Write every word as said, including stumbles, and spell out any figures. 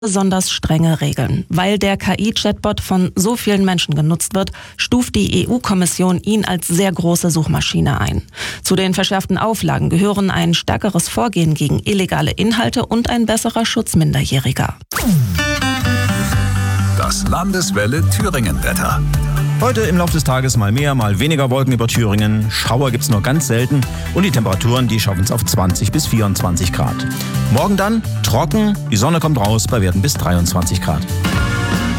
besonders strenge Regeln. Weil der K I-Chatbot von so vielen Menschen genutzt wird, stuft die E U-Kommission ihn als sehr große Suchmaschine ein. Zu den verschärften Auflagen gehören ein stärkeres Vorgehen gegen illegale Inhalte und ein besserer Schutz Minderjähriger. Das Landeswelle Thüringen-Wetter. Heute im Laufe des Tages mal mehr, mal weniger Wolken über Thüringen. Schauer gibt's nur ganz selten und die Temperaturen, die schaffen es auf zwanzig bis vierundzwanzig Grad. Morgen dann trocken, die Sonne kommt raus bei Werten bis dreiundzwanzig Grad.